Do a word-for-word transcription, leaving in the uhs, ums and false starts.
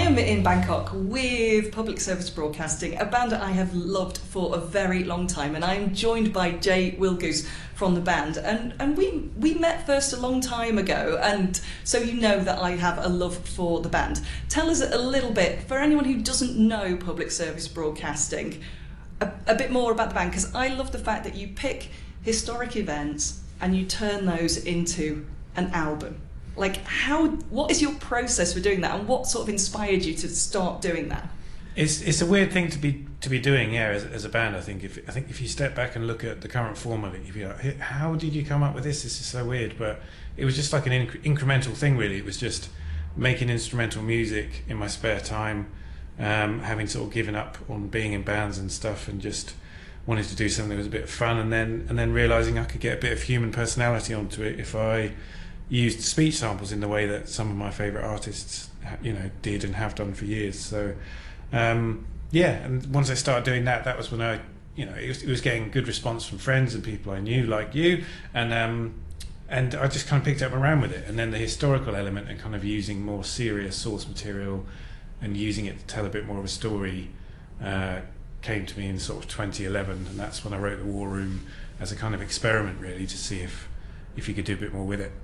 am in Bangkok with Public Service Broadcasting, a band that I have loved for a very long time, and I'm joined by Jay Wilgoose from the band, and, and we, we met first a long time ago, and so you know that I have a love for the band. Tell us a little bit, for anyone who doesn't know Public Service Broadcasting, a, a bit more about the band, because I love the fact that you pick historic events and you turn those into an album. Like, how? What is your process for doing that, and what sort of inspired you to start doing that? It's it's a weird thing to be to be doing, yeah, as, as a band. I think if I think if you step back and look at the current form of it, you'd be like, how did you come up with this? This is so weird. But it was just like an inc- incremental thing, really. It was just making instrumental music in my spare time, um, having sort of given up on being in bands and stuff, and just wanted to do something that was a bit of fun, and then and then realizing I could get a bit of human personality onto it if I used speech samples in the way that some of my favourite artists, you know, did and have done for years. So, um, yeah, and once I started doing that, that was when I, you know, it was, it was getting good response from friends and people I knew, like you, and um, and I just kind of picked up and ran with it. And then the historical element and kind of using more serious source material and using it to tell a bit more of a story uh, came to me in sort of twenty eleven, and that's when I wrote The War Room as a kind of experiment, really, to see if if you could do a bit more with it.